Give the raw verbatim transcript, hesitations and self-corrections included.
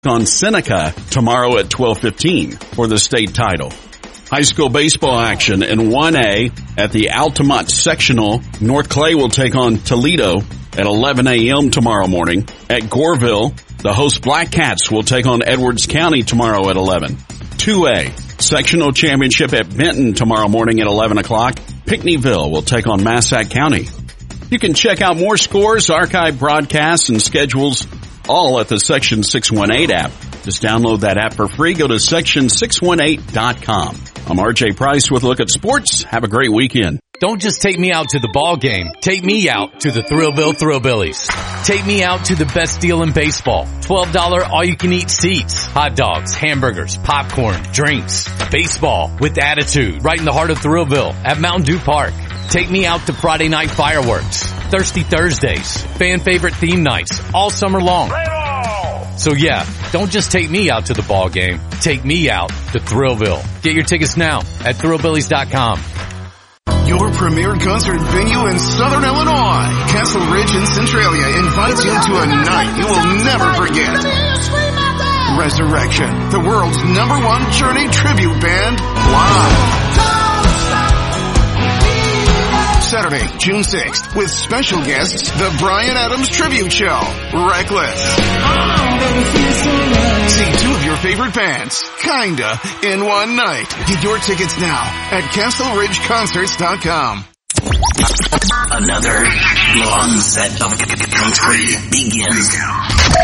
on Seneca tomorrow at twelve fifteen for the state title. High school baseball action in one A at the Altamont Sectional. North Clay will take on Toledo at eleven a.m. tomorrow morning. At Goreville, the host Black Cats will take on Edwards County tomorrow at eleven. two A, sectional championship at Benton tomorrow morning at eleven o'clock. Pinckneyville will take on Massac County. You can check out more scores, archive broadcasts, and schedules all at the Section six one eight app. Just download that app for free. Go to section six one eight dot com. I'm R J Price with a look at sports. Have a great weekend. Don't just take me out to the ball game. Take me out to the Thrillville Thrillbillies. Take me out to the best deal in baseball. twelve dollars all-you-can-eat seats. Hot dogs, hamburgers, popcorn, drinks. Baseball with attitude. Right in the heart of Thrillville at Mountain Dew Park. Take me out to Friday night fireworks. Thirsty Thursdays. Fan favorite theme nights. All summer long. So yeah, don't just take me out to the ball game. Take me out to Thrillville. Get your tickets now at thrillbillies dot com. Your premier concert venue in Southern Illinois. Castle Ridge in Centralia invites you to a night you will never forget. Resurrection, the world's number one Journey tribute band, live. Saturday, June sixth, with special guests, the Bryan Adams Tribute Show, Reckless. See two of your favorite bands, kinda, in one night. Get your tickets now at castle ridge concerts dot com. Another long set of country begins.